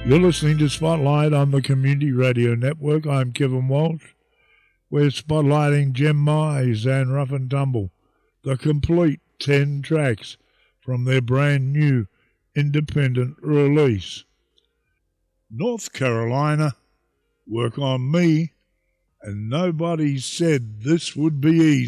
You're listening to Spotlight on the Community Radio Network. I'm Kevin Walsh. We're spotlighting Jem Mize and Rough and Tumble, the complete 10 tracks from their brand new independent release. North Carolina, Work on Me, and nobody said this would be easy.